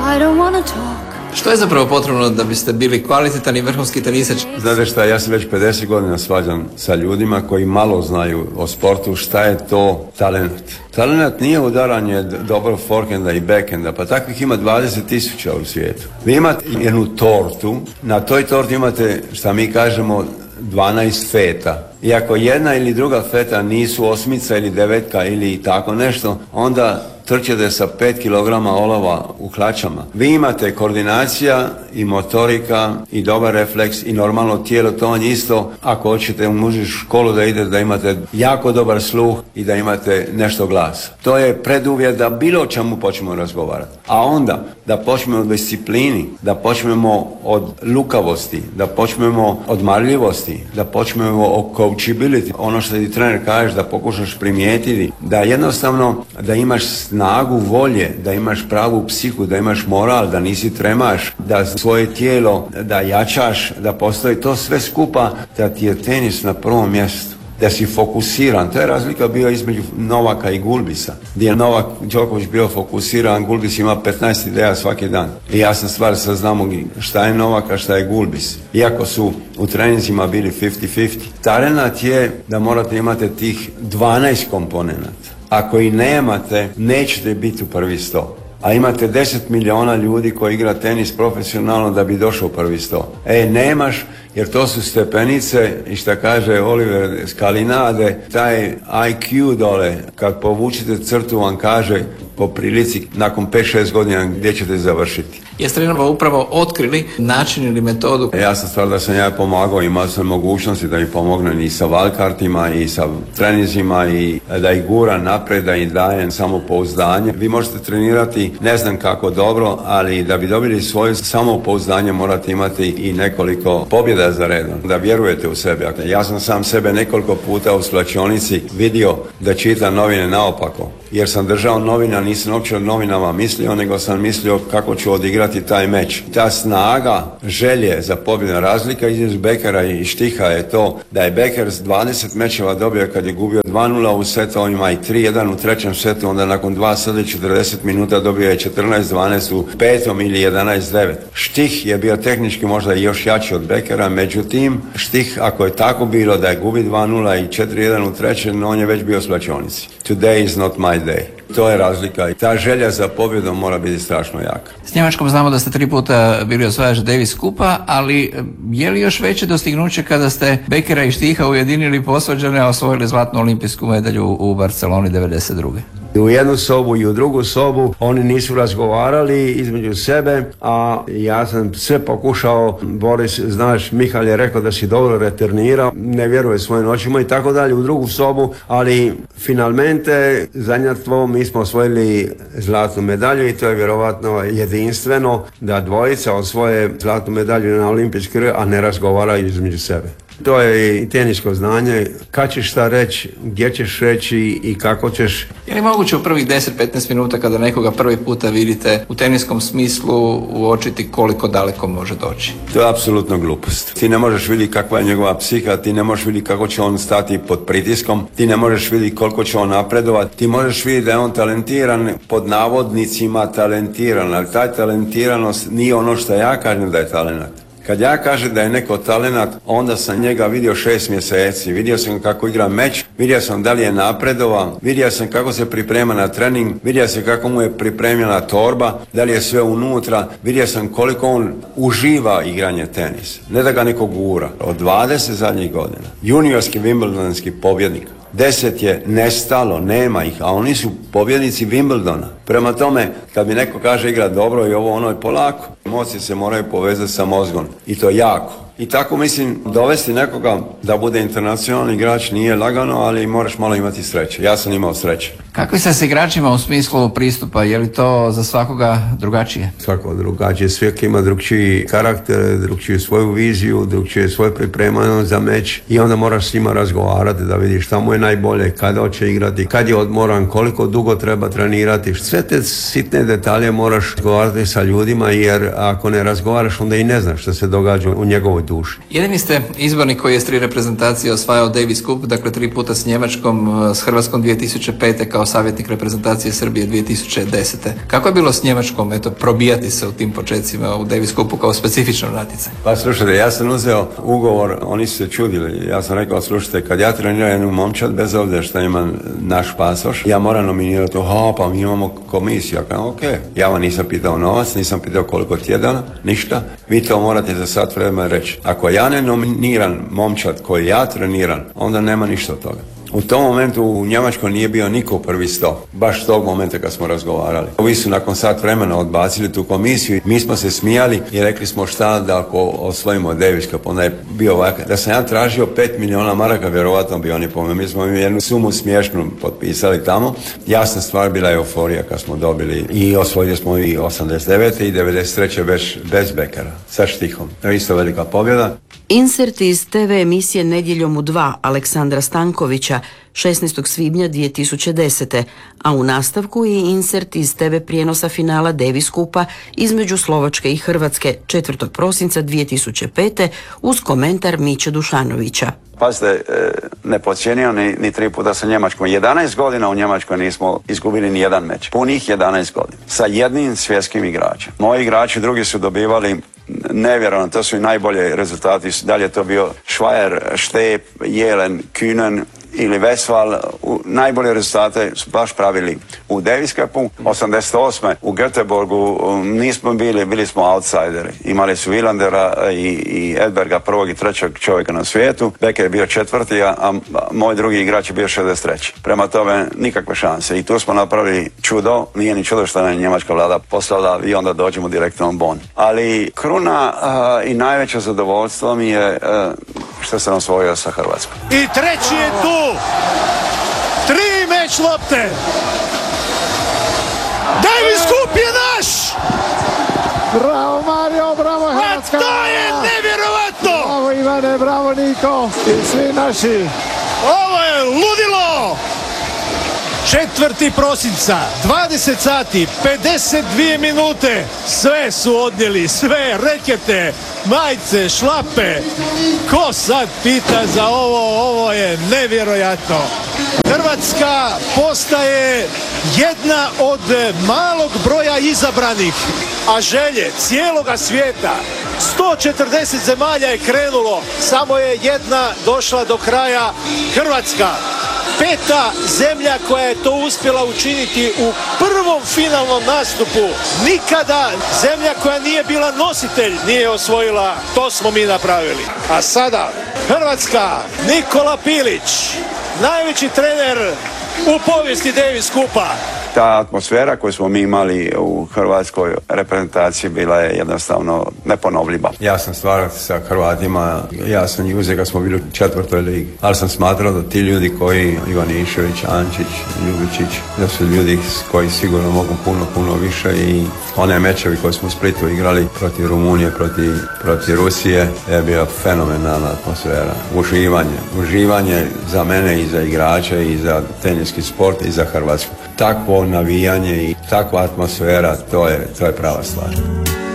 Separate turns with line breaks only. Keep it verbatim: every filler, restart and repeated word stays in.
I don't wanna talk.
Što je zapravo potrebno da biste bili kvalitetan i vrhunski tenisač?
Znate šta, ja se već pedeset godina svađam sa ljudima koji malo znaju o sportu, šta je to talent. Talent nije udaranje dobro forehanda i backhanda, pa takvih ima dvadeset tisuća u svijetu. Vi imate jednu tortu, na toj torti imate, šta mi kažemo, dvanaest feta. I ako jedna ili druga feta nisu osmica ili devetka ili tako nešto, onda trčete sa pet kilograma olova u hlačama. Vi imate koordinacija i motorika i dobar refleks i normalno tijelo, to on isto. Ako hoćete u muzičku školu da idete, da imate jako dobar sluh i da imate nešto glasa. To je preduvjet da bilo o čemu počnemo razgovarati. A onda da počnemo od disciplini, da počnemo od lukavosti, da počnemo od marljivosti, da počnemo o coachability. Ono što ti trener kaže, da pokušaš primijetiti, da jednostavno da imaš snagu volje, da imaš pravu psihu, da imaš moral, da nisi tremaš, da svoje tijelo, da jačaš, da postoji to sve skupa, da ti je tenis na prvom mjestu, da si fokusiran. To je razlika bio između Novaka i Gulbisa, gdje je Novak Đoković bio fokusiran, Gulbis ima petnaest ideja svaki dan. I ja sam stvar saznamo šta je Novak, a šta je Gulbis. Iako su u treninzima bili pedeset pedeset. Talent je da morate imati tih dvanaest komponenata. Ako i nemate, nećete biti u prvi sto. A imate deset miliona ljudi koji igra tenis profesionalno da bi došao u prvi sto. E, nemaš, jer to su stepenice i šta kaže Oliver Scalinade, taj I Q dole, kad povučite crtu vam kaže po prilici nakon pet šest godina gdje ćete završiti.
Jeste li upravo otkrili način ili metodu?
Jasna stvar da sam ja pomagao, imao sam mogućnosti da ih pomognem i sa valkartima i sa treninzima i da ih gura napred, da im dajem samopouzdanje. Vi možete trenirati ne znam kako dobro, ali da bi dobili svoje samopouzdanje morate imati i nekoliko pobjeda za redom, da vjerujete u sebe. Ja sam sam sebe nekoliko puta u svlačionici vidio da čitam novine naopako, jer sam držao novina, nisam uopće o novinama mislio, nego sam mislio kako ću odigrati taj meč. Ta snaga, želje za pobjedu, razlika između Bekera i Štiha je to da je Beker s dvadeset mečeva dobio kad je gubio dva nula u setu, on ima i tri jedan u trećem setu, onda nakon dva sata i četrdeset minuta dobio je četrnaest dvanaest u petom ili jedanaest devet. Štih je bio tehnički možda i još jači od Bekera, međutim Štih, ako je tako bilo da je gubi dva nula i četiri jedan u trećem, on je već bio u svlačionici. Today is not my day. To je razlika i ta želja za pobjedom mora biti strašno jaka.
S Njemačkom znamo da ste tri puta bili osvajač Davis Kupa, ali je li još veće dostignuće kada ste Bekera i Štiha ujedinili posvađane, a osvojili zlatnu olimpijsku medalju u Barceloni devedeset druge?
U jednu sobu i u drugu sobu oni nisu razgovarali između sebe, a ja sam sve pokušao. Boris, znaš, Mihal je rekao da si dobro returnirao, ne vjeruje svojim očima i tako dalje, u drugu sobu, ali finalmente zadnjatvo mi smo osvojili zlatnu medalju i to je vjerovatno jedinstveno da dvojica osvoje zlatnu medalju na olimpijskoj, a ne razgovaraju između sebe. To je i tenisko znanje, kad ćeš šta reći, gdje ćeš reći i kako ćeš.
Je li moguće u prvih deset do petnaest minuta kada nekoga prvi puta vidite u teniskom smislu uočiti koliko daleko može doći?
To je apsolutno glupost. Ti ne možeš vidjeti kakva je njegova psiha, ti ne možeš vidjeti kako će on stati pod pritiskom, ti ne možeš vidjeti koliko će on napredovati, ti možeš vidjeti da je on talentiran, pod navodnicima talentiran, ali taj talentiranost nije ono što ja kažem da je talenat. Kad ja kažem da je neko talenat, onda sam njega vidio šest mjeseci, vidio sam kako igra meč, vidio sam da li je napredovao, vidio sam kako se priprema na trening, vidio sam kako mu je pripremljena torba, da li je sve unutra, vidio sam koliko on uživa igranje tenisa, ne da ga neko gura. Od dvadeset zadnjih godina, juniorski wimbledonski pobjednik, deset je nestalo, nema ih, a oni su pobjednici Wimbledona. Prema tome, kad mi neko kaže igra dobro i ovo ono je polako, emocije se moraju povezati sa mozgom i to jako. I tako mislim, dovesti nekoga da bude internacionalni igrač nije lagano, ali moraš malo imati sreće. Ja sam imao sreće.
Kakvi ste s igračima u smislu pristupa? Je li to za svakoga drugačije?
Svako drugačije. Svijek ima drugčiji karakter, drugčiju svoju viziju, drugčije svoje pripremanje za meč i onda moraš s njima razgovarati da vidiš šta mu je najbolje, kada hoće igrati, kad je odmoran, koliko dugo treba trenirati. Sve te sitne detalje moraš razgovarati sa ljudima, jer ako ne razgovaraš onda i ne znaš što se događa u njegovoj duši.
Jedini ste izbornik koji je s tri reprezentacije osvajao Davis Cup, dakle tri puta s Njemačkom, s Hrvatskom dvije tisuće pete kao savjetnik reprezentacije Srbije dvije tisuće desete. Kako je bilo s Njemačkom, eto, probijati se u tim početcima u Davis Cupu kao specifično natjecanje?
Pa slušajte, ja sam uzeo ugovor, oni su se čudili. Ja sam rekao, slušajte, kad ja treniram jednu momčad, bez obzira što ima naš pasoš, ja moram nominirati, ha, pa mi imamo komisiju. Ja kažem, ok, ja vam nisam pitao novac, nisam pitao koliko tjedana, ništa. Vi to morate za sat vremena reći. Ako ja ne nominiram momčad koji ja treniram, onda nema ništa od toga. U tom momentu u Njemačkoj nije bio niko prvi sto, baš tog momenta kad smo razgovarali. Ovi su nakon sat vremena odbacili tu komisiju, mi smo se smijali i rekli smo šta da ako osvojimo Davis Cup, onda je bio ovakav. Da sam ja tražio pet milijuna maraka, vjerovatno bi oni pomeli. Mi smo im jednu sumu smiješnu potpisali tamo. Jasna stvar, bila je euforija kad smo dobili i osvojili smo i osamdeset devete i devedeset treće već bez Bekera, sa štihom. To je isto velika pobjeda.
Insert iz te ve emisije Nedjeljom u dva Aleksandra Stankovića šesnaestog svibnja dvije tisuće desete. A u nastavku i insert iz te ve prijenosa finala Davis Cupa između Slovačke i Hrvatske četvrtog prosinca dvije tisuće pete uz komentar Miće Dušanovića.
Pazite, ne podcijenio ni, ni tri puta sa Njemačkom. jedanaest godina u Njemačkoj nismo izgubili ni jedan meč. Punih jedanaest godina. Sa jednim svjetskim igračem. Moji igrači drugi su dobivali nevjerojatno, to su i najbolje rezultati. Da li je to bio Schweier, Štep, Jelen, Kühnen ili Westphal, u najbolje rezultate su baš pravili u Davis Cupu. osamdeset osme u Göteborgu nismo bili, bili smo outsideri. Imali su Wilandera i, i Edberga, prvog i trećeg čovjeka na svijetu. Becker je bio četvrti, a, a moj drugi igrač je bio šezdeset treći. Prema tome, nikakve šanse. I tu smo napravili čudo. Nije ni čudo što je njemačka vlada poslala i onda dođemo direktno u Bonn. Ali kruna uh, i najveće zadovoljstvo mi je uh, što sam osvojio sa Hrvatskom.
I treći je tu. Tri meč lopte. Davis Cup je naš.
Bravo Mario, bravo Hrvatska.
A to je nevjerovatno.
Bravo Ivane, bravo Niko i svi naši.
Ovo je ludilo. četvrtog prosinca, dvadeset sati, pedeset dvije minute, sve su odnijeli, sve rekete, majice, šlape. Ko sad pita za ovo? Ovo je nevjerojatno. Hrvatska postaje jedna od malog broja izabranih, a želje cijeloga svijeta. sto četrdeset zemalja je krenulo, samo je jedna došla do kraja, Hrvatska. Peta zemlja koja je to uspjela učiniti u prvom finalnom nastupu. Nikada zemlja koja nije bila nositelj nije osvojila. To smo mi napravili. A sada Hrvatska, Nikola Pilić, najveći trener u povijesti Davis Cupa.
Ta atmosfera koju smo mi imali u hrvatskoj reprezentaciji bila je jednostavno neponovljiva.
Ja sam stvarno sa Hrvatima, ja sam njih uzeo kad smo bili u četvrtoj ligi, ali sam smatrao da ti ljudi koji, Ivanišević, Ančić, Ljubičić, da su ljudi koji sigurno mogu puno, puno više i one mečevi koje smo u Splitu igrali protiv Rumunije, protiv, protiv Rusije, je bio fenomenalna atmosfera. Uživanje, uživanje za mene i za igrače i za teniski sport i za Hrvatsku. Takvo navijanje i takva atmosfera, to je, to je prava stvar.